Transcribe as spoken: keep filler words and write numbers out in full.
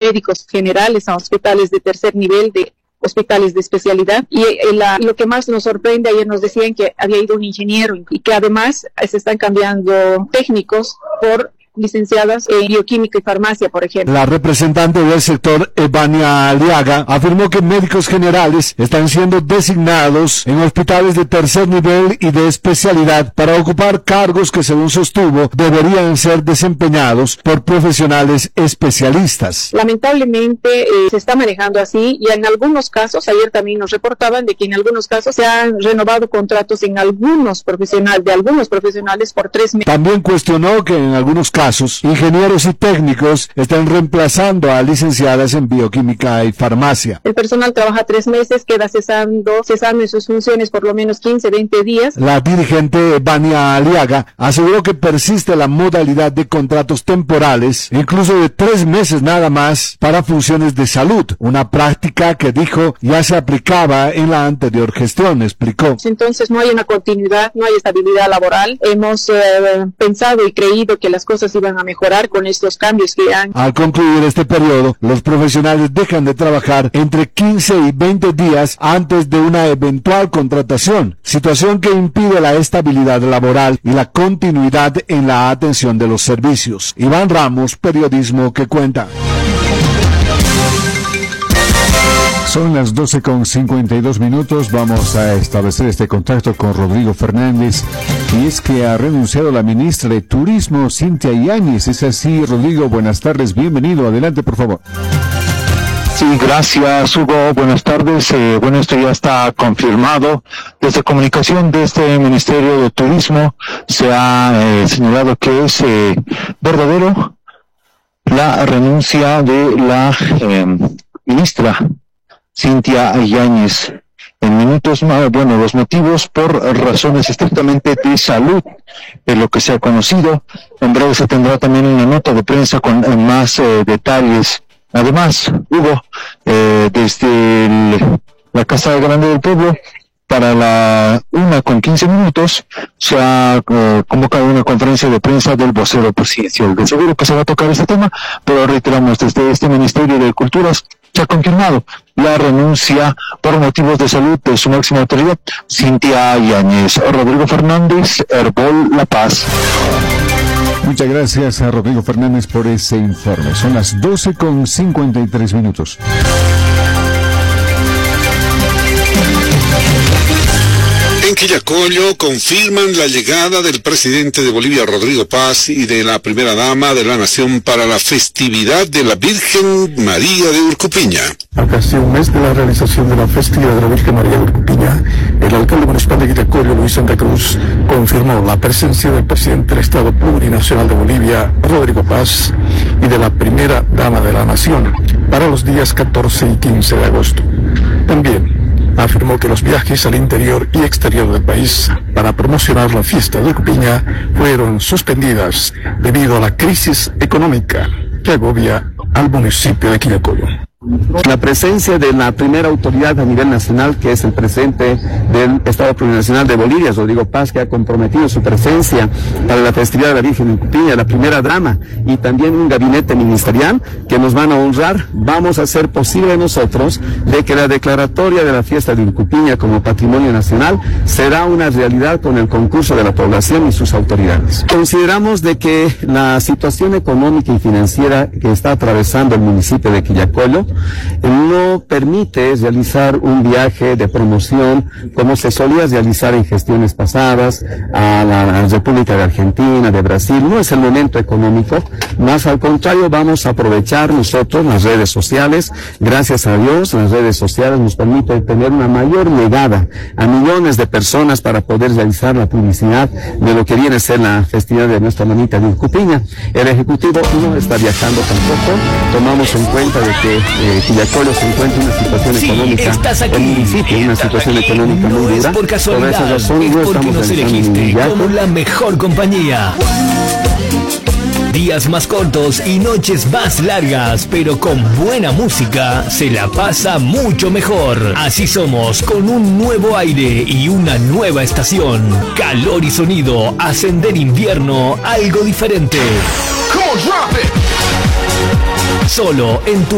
médicos generales a hospitales de tercer nivel, de hospitales de especialidad, y eh, la, lo que más nos sorprende, ayer nos decían que había ido un ingeniero y que además eh, se están cambiando técnicos por licenciadas en bioquímica y farmacia, por ejemplo. La representante del sector, Evania Aliaga, afirmó que médicos generales están siendo designados en hospitales de tercer nivel y de especialidad para ocupar cargos que, según sostuvo, deberían ser desempeñados por profesionales especialistas. Lamentablemente eh, se está manejando así, y en algunos casos, ayer también nos reportaban de que en algunos casos se han renovado contratos en algunos profesionales, de algunos profesionales por tres meses. También cuestionó que en algunos casos ingenieros y técnicos están reemplazando a licenciadas en bioquímica y farmacia. El personal trabaja tres meses, queda cesando, cesando en sus funciones por lo menos quince, veinte días. La dirigente Vania Aliaga aseguró que persiste la modalidad de contratos temporales, incluso de tres meses nada más, para funciones de salud, una práctica que dijo ya se aplicaba en la anterior gestión, explicó. Entonces no hay una continuidad, no hay estabilidad laboral. Hemos eh, pensado y creído que las cosas iban a mejorar con estos cambios que han. Al concluir este periodo, los profesionales dejan de trabajar entre quince y veinte días antes de una eventual contratación, situación que impide la estabilidad laboral y la continuidad en la atención de los servicios. Iván Ramos, Periodismo que Cuenta. Son las doce con cincuenta y dos minutos. Vamos a establecer este contacto con Rodrigo Fernández. Y es que ha renunciado la ministra de Turismo, Cintia Yáñez. Es así, Rodrigo, buenas tardes, bienvenido. Adelante, por favor. Sí, gracias, Hugo. Buenas tardes. Eh, bueno, esto ya está confirmado. Desde comunicación de este Ministerio de Turismo se ha eh, señalado que es eh, verdadero la renuncia de la eh, ministra Cintia Yáñez. En minutos más, bueno, los motivos por razones estrictamente de salud, de lo que se ha conocido. En breve se tendrá también una nota de prensa con eh, más eh, detalles. Además, Hugo, eh, desde el, la Casa Grande del Pueblo, para la una con quince minutos, se ha eh, convocado una conferencia de prensa del vocero presidencial. De seguro que se va a tocar este tema, pero reiteramos, desde este Ministerio de Culturas se ha confirmado la renuncia por motivos de salud de su máxima autoridad, Cintia Yáñez. Rodrigo Fernández, Herbol La Paz. Muchas gracias a Rodrigo Fernández por ese informe. Son las doce con cincuenta y tres minutos. En Quillacollo confirman la llegada del presidente de Bolivia, Rodrigo Paz, y de la primera dama de la nación para la festividad de la Virgen María de Urcupiña. A casi un mes de la realización de la festividad de la Virgen María de Urcupiña, el alcalde municipal de Quillacollo, Luis Santa Cruz, confirmó la presencia del presidente del Estado Plurinacional de Bolivia, Rodrigo Paz, y de la primera dama de la nación para los días catorce y quince de agosto. También afirmó que los viajes al interior y exterior del país para promocionar la fiesta de Urcupiña fueron suspendidas debido a la crisis económica que agobia al municipio de Quillacollo. La presencia de la primera autoridad a nivel nacional, que es el presidente del Estado Plurinacional de Bolivia, Rodrigo Paz, que ha comprometido su presencia para la festividad de la Virgen de Urcupiña, la primera dama, y también un gabinete ministerial que nos van a honrar. Vamos a hacer posible nosotros de que la declaratoria de la fiesta de Urcupiña como patrimonio nacional será una realidad con el concurso de la población y sus autoridades. Consideramos de que la situación económica y financiera que está atravesando el municipio de Quillacollo no permite realizar un viaje de promoción como se solía realizar en gestiones pasadas a la, a la República de Argentina, de Brasil. No es el momento económico, más al contrario, vamos a aprovechar nosotros las redes sociales. Gracias a Dios, las redes sociales nos permiten tener una mayor llegada a millones de personas para poder realizar la publicidad de lo que viene a ser la festividad de nuestra mamita de Urcupiña. El Ejecutivo no está viajando tampoco. Tomamos en cuenta de que Eh, Quillacollo se encuentra en una situación sí, económica, aquí, el municipio en una situación aquí. económica no muy dura. Es por casualidad, por esa razón es no porque estamos nos elegiste como la mejor compañía. Días más cortos y noches más largas, pero con buena música se la pasa mucho mejor. Así somos, con un nuevo aire y una nueva estación. Calor y sonido, ascender invierno, algo diferente. Solo en tu